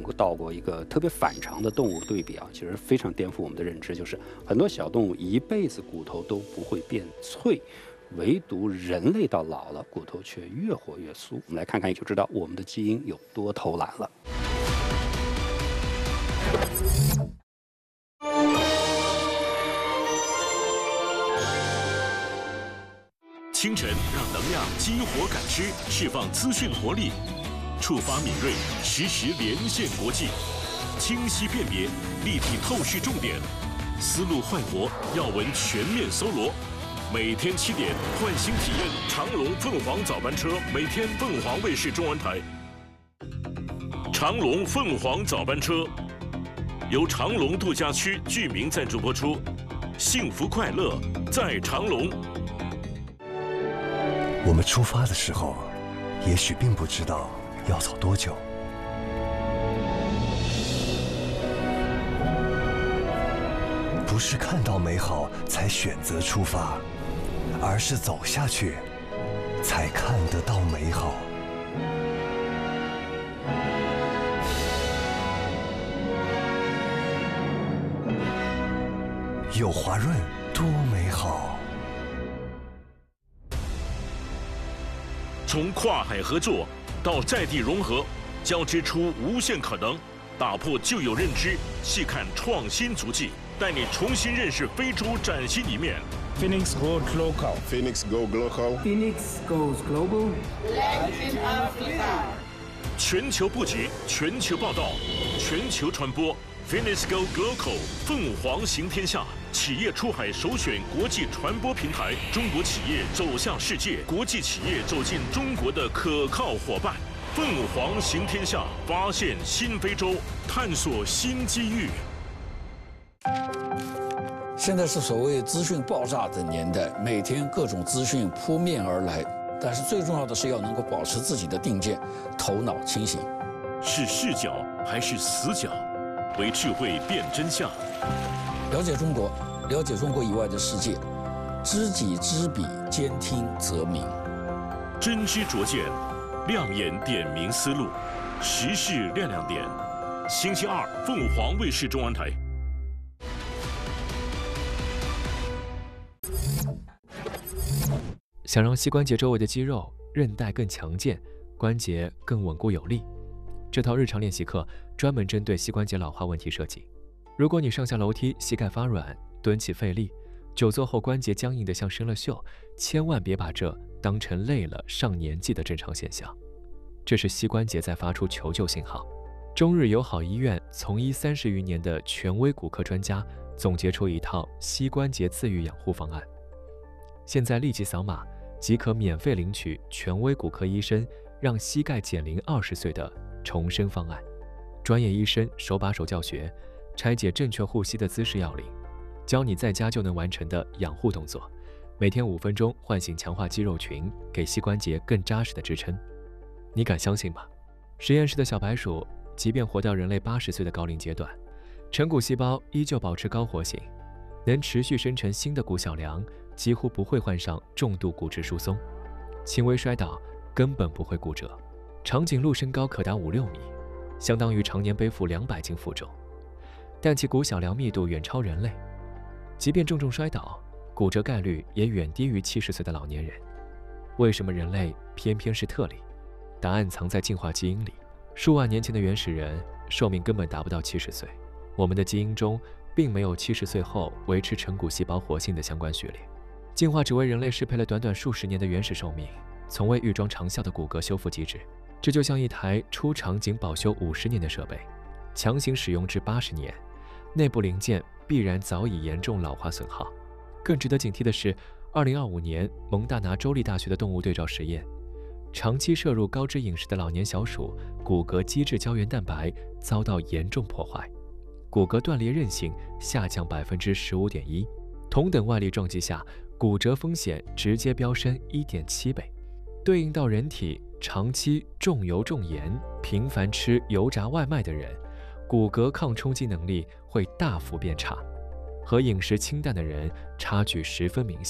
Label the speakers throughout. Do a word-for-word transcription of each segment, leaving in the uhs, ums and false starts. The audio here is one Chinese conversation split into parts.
Speaker 1: 到过一个特别反常的动物对比啊，其实非常颠覆我们的认知，就是很多小动物一辈子骨头都不会变脆，唯独人类到老了骨头却越活越酥。我们来看看就知道我们的基因有多偷懒了。
Speaker 2: 清晨让能量激活感知，释放资讯活力，触发敏锐，实时连线国际，清晰辨别，立体透视重点，思路焕活，要闻全面搜罗。每天七点，唤醒体验长隆凤凰早班车，每天凤凰卫视中文台。长隆凤凰早班车由长隆度假区居民赞助播出，幸福快乐在长隆。
Speaker 3: 我们出发的时候，也许并不知道要走多久。不是看到美好才选择出发，而是走下去才看得到美好。有华润多美好。
Speaker 2: 从跨海合作到在地融合，交织出无限可能，打破旧有认知，细看创新足迹，带你重新认识非洲崭新一面。
Speaker 4: Phoenix Goes Local.
Speaker 5: Phoenix Go Local.
Speaker 6: Phoenix Goes Global.
Speaker 7: Latin Africa.
Speaker 2: 全球布局，全球报道，全球传播。Phoenix Go Local， 凤凰行天下。企业出海首选国际传播平台，中国企业走向世界，国际企业走进中国的可靠伙伴。凤凰行天下，发现新非洲，探索新机遇。
Speaker 8: 现在是所谓资讯爆炸的年代，每天各种资讯扑面而来，但是最重要的是要能够保持自己的定见，头脑清醒。
Speaker 2: 是视角还是死角？为智慧辨真相。
Speaker 8: 了解中国，了解中国以外的世界，知己知彼，兼听则明。
Speaker 2: 真知灼见，亮眼点明思路，时事亮亮点。星期二，凤凰卫视中文台。
Speaker 9: 想让膝关节周围的肌肉、韧带更强健，关节更稳固有力，这套日常练习课专门针对膝关节老化问题设计。如果你上下楼梯膝盖发软，蹲起费力，久坐后关节僵硬得像生了锈，千万别把这当成累了上年纪的正常现象，这是膝关节在发出求救信号。中日友好医院从医三十余年的权威骨科专家总结出一套膝关节自愈养护方案，现在立即扫码即可免费领取权威骨科医生让膝盖减龄二十岁的重生方案，专业医生手把手教学，拆解正确护膝的姿势要领，教你在家就能完成的养护动作，每天五分钟唤醒强化肌肉群，给膝关节更扎实的支撑。你敢相信吗？实验室的小白鼠即便活到人类八十岁的高龄阶段，成骨细胞依旧保持高活性，能持续生成新的骨小梁，几乎不会患上重度骨质疏松，轻微摔倒根本不会骨折。长颈鹿身高可达五六米，相当于常年背负两百斤负重，但其骨小梁密度远超人类，即便重重摔倒，骨折概率也远低于七十岁的老年人。为什么人类偏偏是特例？答案藏在进化基因里。数万年前的原始人寿命根本达不到七十岁，我们的基因中并没有七十岁后维持成骨细胞活性的相关序列。进化只为人类适配了短短数十年的原始寿命，从未预装长效的骨骼修复机制。这就像一台出厂仅保修五十年的设备，强行使用至八十年，内部零件必然早已严重老化损耗。更值得警惕的是，二零二五年蒙大拿州立大学的动物对照实验，长期摄入高脂饮食的老年小鼠，骨骼基质胶原蛋白遭到严重破坏，骨骼断裂韧性下降百分之十五点一，同等外力撞击下，骨折风险直接飙升一点七倍。对应到人体长期重油重盐、频繁吃油炸外卖的人，骨骼抗冲击能力会大幅变差，和饮食清淡的人差距十分明显。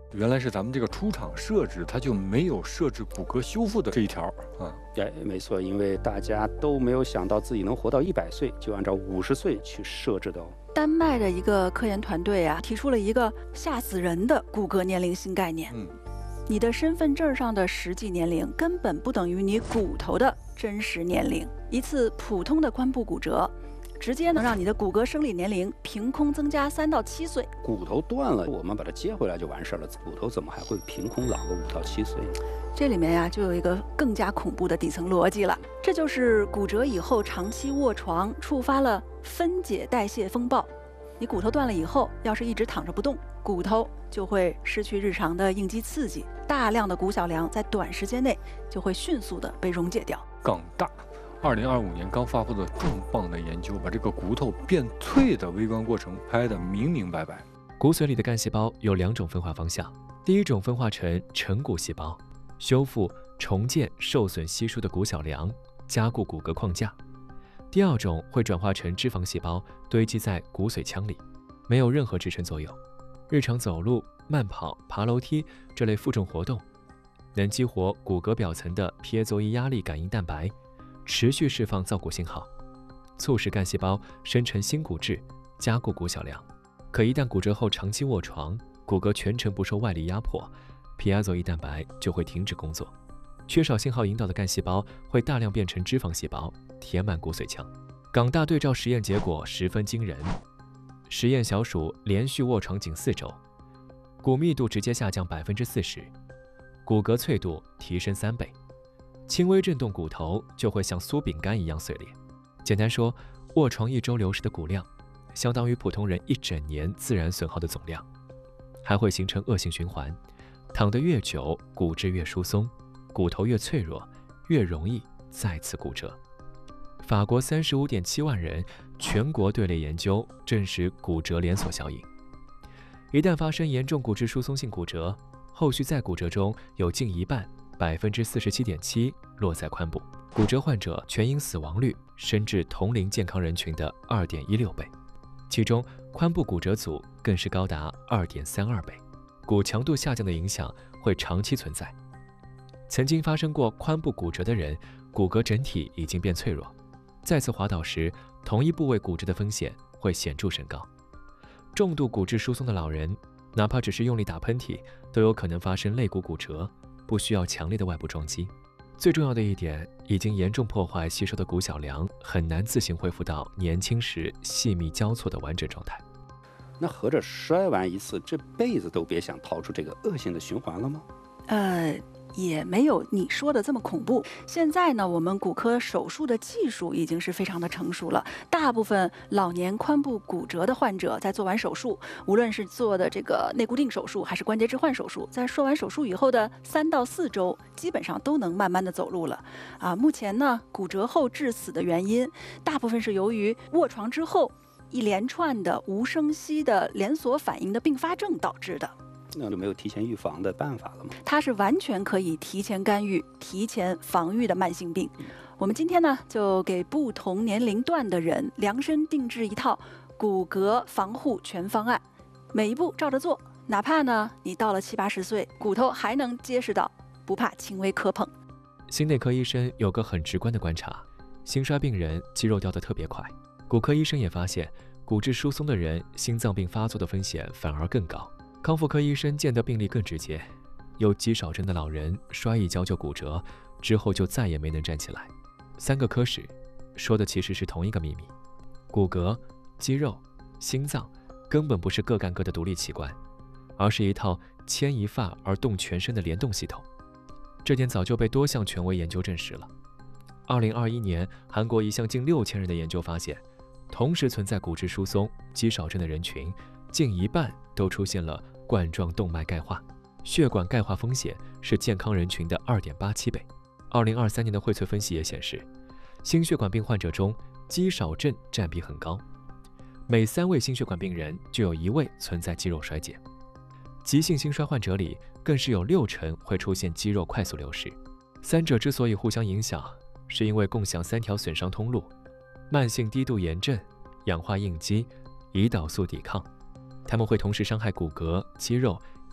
Speaker 5: 原来是咱们这个出厂设置，它就没有设置骨骼修复的这一条啊。
Speaker 1: 哎，没错，因为大家都没有想到自己能活到一百岁，就按照五十岁去设置的哦。
Speaker 10: 丹麦的一个科研团队啊，提出了一个吓死人的骨骼年龄新概念。
Speaker 5: 嗯，
Speaker 10: 你的身份证上的实际年龄根本不等于你骨头的真实年龄。一次普通的髋部骨折，直接能让你的骨骼生理年龄凭空增加三到七岁。
Speaker 1: 骨头断了，我们把它接回来就完事儿了。骨头怎么还会凭空老个五到七岁呢？
Speaker 10: 这里面呀、啊，就有一个更加恐怖的底层逻辑了。这就是骨折以后长期卧床，触发了分解代谢风暴。你骨头断了以后，要是一直躺着不动，骨头就会失去日常的应激刺激，大量的骨小梁在短时间内就会迅速的被溶解掉。
Speaker 5: 港大二零二五年刚发布的重磅的研究，把这个骨头变脆的微观过程拍得明明白白。
Speaker 9: 骨髓里的干细胞有两种分化方向，第一种分化成成骨细胞，修复、重建受损稀疏的骨小梁，加固骨骼框架；第二种会转化成脂肪细胞，堆积在骨髓腔里，没有任何支撑作用。日常走路、慢跑、爬楼梯这类负重活动，能激活骨骼表层的皮耶佐伊压力感应蛋白，持续释放造骨信号，促使干细胞生成新骨质，加固骨小梁。可一旦骨折后长期卧床，骨骼全程不受外力压迫，皮亚佐伊蛋白就会停止工作，缺少信号引导的干细胞会大量变成脂肪细胞，填满骨髓腔。港大对照实验结果十分惊人，实验小鼠连续卧床仅四周，骨密度直接下降百分之四十，骨骼脆度提升三倍，轻微震动骨头就会像酥饼干一样碎裂。简单说，卧床一周流失的骨量，相当于普通人一整年自然损耗的总量，还会形成恶性循环。躺得越久，骨质越疏松，骨头越脆弱，越容易再次骨折。法国三十五点七万人全国队列研究证实骨折连锁效应。一旦发生严重骨质疏松性骨折，后续再骨折中有近一半百分之四十七点七落在髋部，骨折患者全因死亡率升至同龄健康人群的二点一六倍，其中髋部骨折组更是高达二点三二倍。骨强度下降的影响会长期存在。曾经发生过髋部骨折的人，骨骼整体已经变脆弱，再次滑倒时，同一部位骨折的风险会显著升高。重度骨质疏松的老人，哪怕只是用力打喷嚏，都有可能发生肋骨骨折，不需要强烈的外部撞击。最重要的一点，已经严重破坏吸收的骨小梁很难自行恢复到年轻时细密交错的完整状态。
Speaker 1: 那合着摔完一次，这辈子都别想逃出这个恶性的循环了吗？
Speaker 10: 呃，也没有你说的这么恐怖。现在呢，我们骨科手术的技术已经是非常的成熟了。大部分老年髋部骨折的患者在做完手术，无论是做的这个内固定手术还是关节置换手术，在做完手术以后的三到四周，基本上都能慢慢的走路了。啊，目前呢，骨折后致死的原因，大部分是由于卧床之后一连串的无声息的连锁反应的并发症导致的。
Speaker 1: 那就没有提前预防的办法了吗？
Speaker 10: 它是完全可以提前干预、提前防御的慢性病。我们今天呢，就给不同年龄段的人量身定制一套骨骼防护全方案，每一步照着做，哪怕呢你到了七八十岁，骨头还能结实到不怕轻微磕碰。
Speaker 9: 心内科医生有个很直观的观察，心衰病人肌肉掉得特别快。骨科医生也发现，骨质疏松的人心脏病发作的风险反而更高。康复科医生见的病例更直接，有肌少症的老人摔一跤就骨折，之后就再也没能站起来。三个科室说的其实是同一个秘密：骨骼、肌肉、心脏根本不是各干各的独立器官，而是一套牵一发而动全身的联动系统。这点早就被多项权威研究证实了。二零二一年，韩国一项近六千人的研究发现，同时存在骨质疏松、肌少症的人群，近一半都出现了冠状动脉钙化，血管钙化风险是健康人群的 二点八七倍。二零二三年的荟萃分析也显示，心血管病患者中肌少症占比很高，每三位心血管病人就有一位存在肌肉衰竭。急性心衰患者里更是有六成会出现肌肉快速流失。三者之所以互相影响，是因为共享三条损伤通路：慢性低度炎症、氧化应激、胰岛素抵抗。它们会同时伤害骨骼、肌肉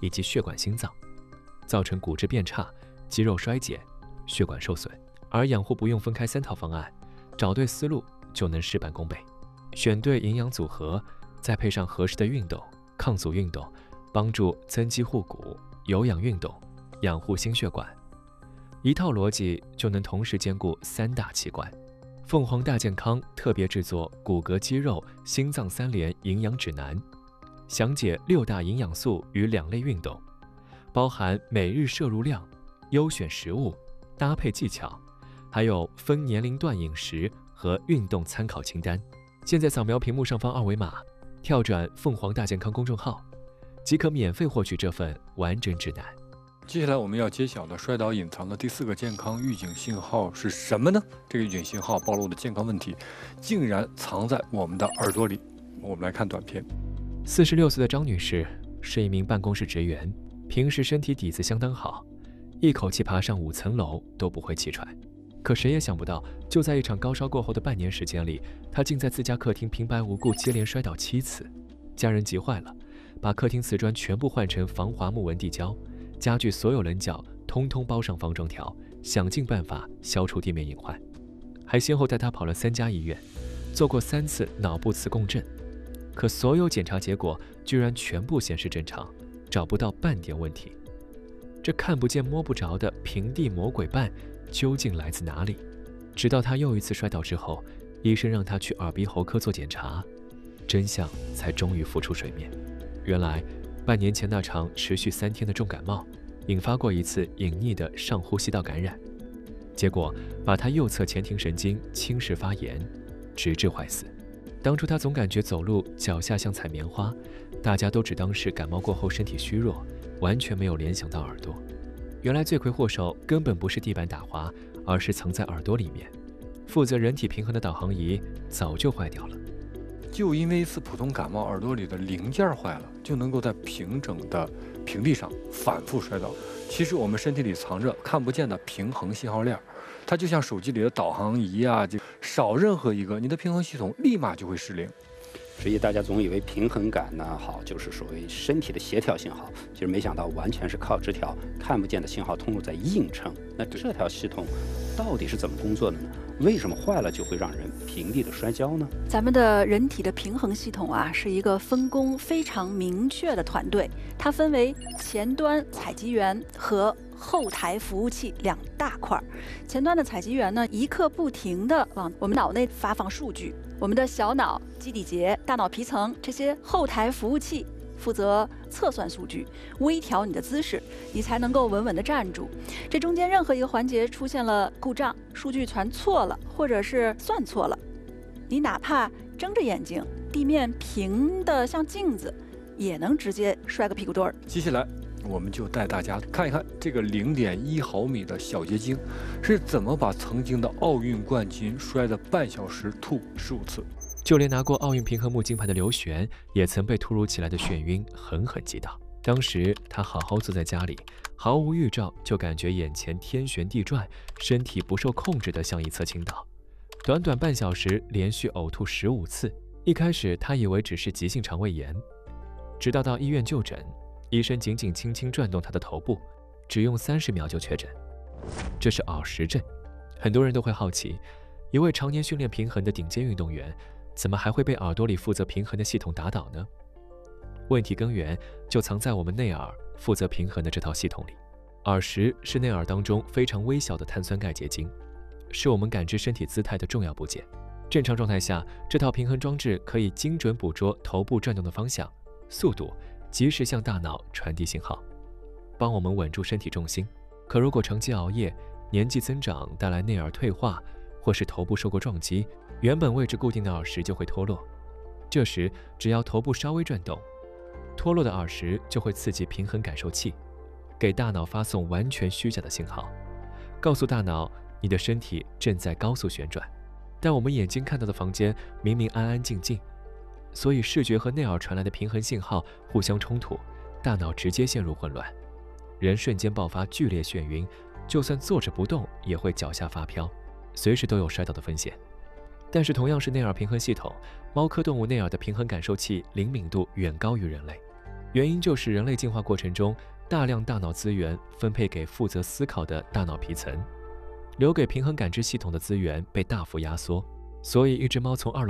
Speaker 9: 以及血管心脏，造成骨质变差、肌肉衰竭、血管受损。而养护不用分开三套方案，找对思路就能事半功倍。选对营养组合，再配上合适的运动、抗阻运动，帮助增肌护骨、有氧运动、养护心血管，一套逻辑就能同时兼顾三大器官。凤凰大健康特别制作骨骼肌肉心脏三联营养指南，详解六大营养素与两类运动，包含每日摄入量、优选食物、搭配技巧，还有分年龄段饮食和运动参考清单。现在扫描屏幕上方二维码，跳转凤凰大健康公众号，即可免费获取这份完整指南。
Speaker 5: 接下来我们要揭晓的摔倒隐藏的第四个健康预警信号是什么呢？这个预警信号暴露的健康问题，竟然藏在我们的耳朵里。我们来看短片。
Speaker 9: 四十六岁的张女士是一名办公室职员，平时身体底子相当好，一口气爬上五层楼都不会气喘。可谁也想不到，就在一场高烧过后的半年时间里，她竟在自家客厅平白无故接连摔倒七次。家人急坏了，把客厅瓷砖全部换成防滑木纹地胶，家具所有棱角通通包上防撞条，想尽办法消除地面隐患。还先后带她跑了三家医院，做过三次脑部磁共振，可所有检查结果居然全部显示正常，找不到半点问题。这看不见摸不着的平地魔鬼绊究竟来自哪里？直到她又一次摔倒之后，医生让她去耳鼻喉科做检查，真相才终于浮出水面。原来半年前那场持续三天的重感冒，引发过一次隐匿的上呼吸道感染，结果把她右侧前庭神经侵蚀发炎，直至坏死。当初她总感觉走路脚下像踩棉花，大家都只当是感冒过后身体虚弱，完全没有联想到耳朵。原来罪魁祸首根本不是地板打滑，而是藏在耳朵里面。负责人体平衡的导航仪早就坏掉了。
Speaker 5: 就因为一次普通感冒，耳朵里的零件坏了，就能够在平整的平地上反复摔倒。其实我们身体里藏着看不见的平衡信号链，它就像手机里的导航仪啊，就少任何一个，你的平衡系统立马就会失灵。
Speaker 1: 实际大家总以为平衡感呢好，就是所谓身体的协调性好，其实没想到完全是靠这条看不见的信号通路在硬撑。那这条系统到底是怎么工作的呢？为什么坏了就会让人平地的摔跤呢？
Speaker 10: 咱们的人体的平衡系统啊，是一个分工非常明确的团队，它分为前端采集员和后台服务器两大块。前端的采集员呢，一刻不停地往我们脑内发放数据，我们的小脑、基底节、大脑皮层这些后台服务器负责测算数据，微调你的姿势，你才能够稳稳地站住。这中间任何一个环节出现了故障，数据传错了，或者是算错了，你哪怕睁着眼睛，地面平的像镜子，也能直接摔个屁股墩儿。
Speaker 5: 接下来我们就带大家看一看这个零点一毫米的小结晶是怎么把曾经的奥运冠军摔得半小时吐十五次。
Speaker 9: 就连拿过奥运平衡木金牌的刘璇，也曾被突如其来的眩晕狠狠击倒。当时他好好坐在家里，毫无预兆就感觉眼前天旋地转，身体不受控制地向一侧倾倒。短短半小时连续呕吐十五次。一开始他以为只是急性肠胃炎，直到到医院就诊，医生仅仅轻轻转动他的头部，只用三十秒就确诊，这是耳石症。很多人都会好奇，一位常年训练平衡的顶尖运动员，怎么还会被耳朵里负责平衡的系统打倒呢？问题根源就藏在我们内耳负责平衡的这套系统里。耳石是内耳当中非常微小的碳酸钙结晶，是我们感知身体姿态的重要部件。正常状态下，这套平衡装置可以精准捕捉头部转动的方向、速度，及时向大脑传递信号，帮我们稳住身体重心。可如果长期熬夜、年纪增长带来内耳退化，或是头部受过撞击，原本位置固定的耳石就会脱落。这时只要头部稍微转动，脱落的耳石就会刺激平衡感受器，给大脑发送完全虚假的信号，告诉大脑你的身体正在高速旋转。但我们眼睛看到的房间明明安安静静，所以视觉和内耳传来的平衡信号互相冲突，大脑直接陷入混乱，人瞬间爆发剧烈眩晕，就算坐着不动也会脚下发飘，随时都有摔倒的风险。但是同样是内耳平衡系统，猫科动物内耳的平衡感受器灵敏度远高于人类。 原因就是人类进化过程中大量大脑资源分配给负责思考的大脑皮层，留给平衡感知系统的资源被大幅压缩，所以一只猫从二楼